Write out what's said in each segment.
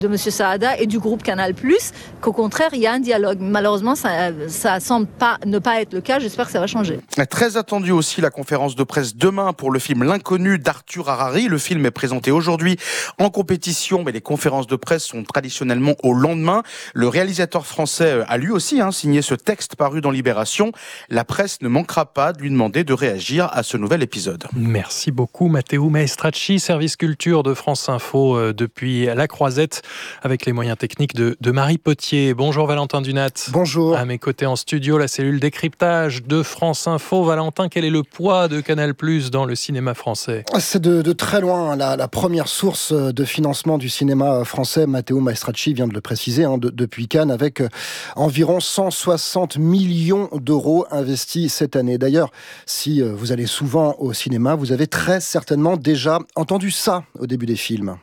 de M. Saada et du groupe Canal+, qu'au contraire, il y a un dialogue. Malheureusement, ça semble ne pas être le cas. J'espère que ça va changer. Très attendu aussi la conférence de presse demain pour le film L'Inconnu d'Arthur Harari. Le film est présenté aujourd'hui en compétition, mais les conférences de presse sont traditionnellement au lendemain. Le réalisateur français a lui aussi signé ce texte paru dans Libération. La presse ne manquera pas de lui demander de réagir à ce nouvel épisode. Merci beaucoup Matteo Maestracci, service culture de France Info depuis la Croisette, avec les moyens techniques de Marie Potier. Bonjour Valentin Dunat. Bonjour. À mes côtés en studio, la cellule décryptage de France Info. Valentin, quel est le poids de Canal+ dans le cinéma français ? C'est de très loin la première source de financement du cinéma français. Matteo Maestracci vient de le préciser depuis Cannes, avec environ 160 millions d'euros investis cette année. D'ailleurs, si vous allez souvent au cinéma, vous avez très certainement déjà entendu ça au début des films.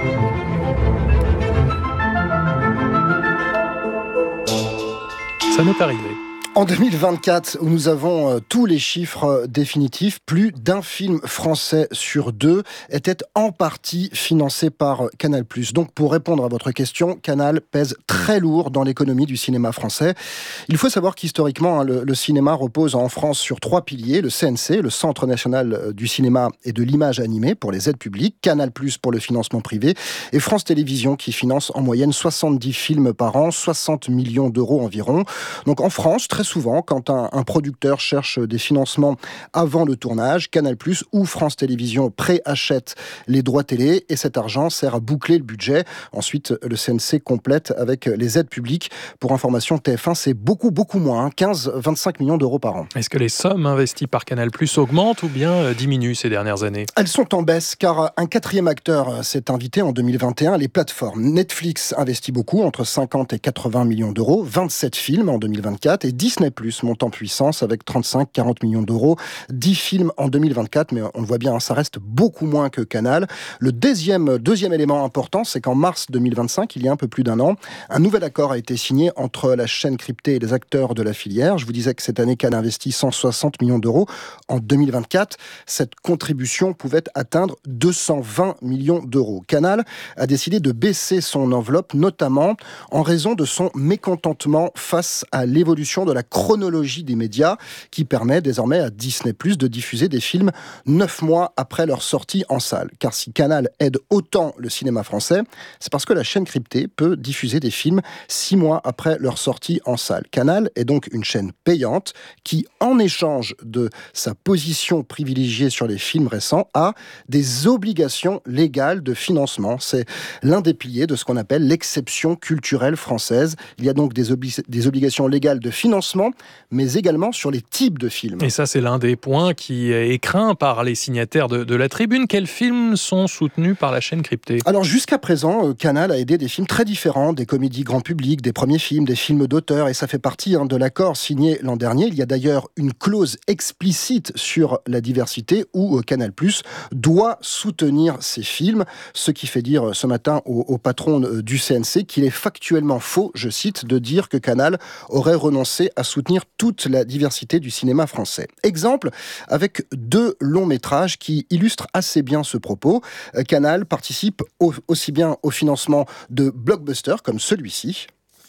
Ça m'est arrivé. En 2024, où nous avons tous les chiffres définitifs, plus d'un film français sur 2 était en partie financé par Canal+. Donc, pour répondre à votre question, Canal pèse très lourd dans l'économie du cinéma français. Il faut savoir qu'historiquement, le cinéma repose en France sur 3 piliers. Le CNC, le Centre national du cinéma et de l'image animée pour les aides publiques, Canal+ pour le financement privé, et France Télévisions qui finance en moyenne 70 films par an, 60 millions d'euros environ. Donc en France, très souvent, quand un producteur cherche des financements avant le tournage, Canal+ ou France Télévisions préachètent les droits télé et cet argent sert à boucler le budget. Ensuite, le CNC complète avec les aides publiques. Pour information, TF1, c'est beaucoup moins, 15-25 millions d'euros par an. Est-ce que les sommes investies par Canal+ augmentent ou bien diminuent ces dernières années ? Elles sont en baisse car un quatrième acteur s'est invité en 2021, les plateformes. Netflix investit beaucoup, entre 50 et 80 millions d'euros, 27 films en 2024 et Disney+ monte en puissance avec 35-40 millions d'euros, 10 films en 2024, mais on le voit bien, ça reste beaucoup moins que Canal. Le deuxième élément important, c'est qu'en mars 2025, il y a un peu plus d'un an, un nouvel accord a été signé entre la chaîne cryptée et les acteurs de la filière. Je vous disais que cette année, Canal investit 160 millions d'euros. En 2024, cette contribution pouvait atteindre 220 millions d'euros. Canal a décidé de baisser son enveloppe, notamment en raison de son mécontentement face à l'évolution de la chronologie des médias qui permet désormais à Disney+ de diffuser des films 9 mois après leur sortie en salle. Car si Canal aide autant le cinéma français, c'est parce que la chaîne cryptée peut diffuser des films 6 mois après leur sortie en salle. Canal est donc une chaîne payante qui, en échange de sa position privilégiée sur les films récents, a des obligations légales de financement. C'est l'un des piliers de ce qu'on appelle l'exception culturelle française. Il y a donc des obligations légales de financement, mais également sur les types de films. Et ça, c'est l'un des points qui est craint par les signataires de la tribune. Quels films sont soutenus par la chaîne cryptée ? Alors, jusqu'à présent, Canal a aidé des films très différents, des comédies grand public, des premiers films, des films d'auteur, et ça fait partie de l'accord signé l'an dernier. Il y a d'ailleurs une clause explicite sur la diversité où Canal+ doit soutenir ces films, ce qui fait dire ce matin au patron du CNC qu'il est factuellement faux, je cite, de dire que Canal aurait renoncé à soutenir toute la diversité du cinéma français. Exemple, avec 2 longs métrages qui illustrent assez bien ce propos. Canal participe aussi bien au financement de blockbusters comme celui-ci.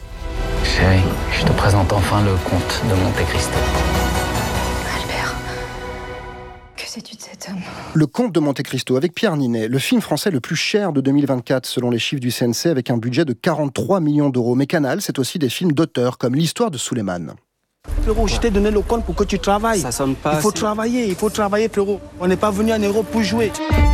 Chérie, je te présente enfin le comte de Monte Cristo. Albert, que sais-tu de cet homme ? Le Comte de Monte Cristo avec Pierre Ninet, le film français le plus cher de 2024 selon les chiffres du CNC avec un budget de 43 millions d'euros. Mais Canal, c'est aussi des films d'auteur comme l'histoire de Souleymane. Frérot, je t'ai donné le compte pour que tu travailles. Ça sonne pas. Il faut travailler frérot. On n'est pas venu en Europe pour jouer.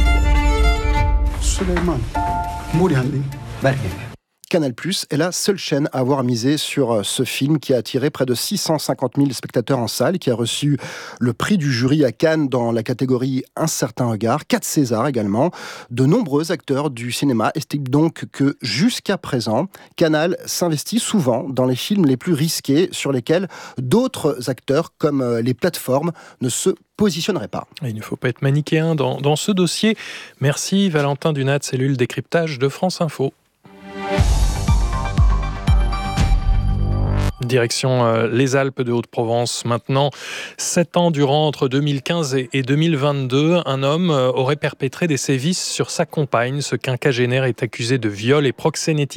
Souleymane, Mouriandi. Canal+ est la seule chaîne à avoir misé sur ce film qui a attiré près de 650 000 spectateurs en salle, qui a reçu le prix du jury à Cannes dans la catégorie Un certain regard, 4 Césars également. De nombreux acteurs du cinéma estiment donc que jusqu'à présent, Canal s'investit souvent dans les films les plus risqués sur lesquels d'autres acteurs comme les plateformes ne se positionneraient pas. Il ne faut pas être manichéen dans ce dossier. Merci Valentin Dunat, cellule décryptage de France Info. Direction les Alpes de Haute-Provence. Maintenant, 7 ans durant, entre 2015 et 2022, un homme aurait perpétré des sévices sur sa compagne. Ce quinquagénaire est accusé de viol et proxénétisme.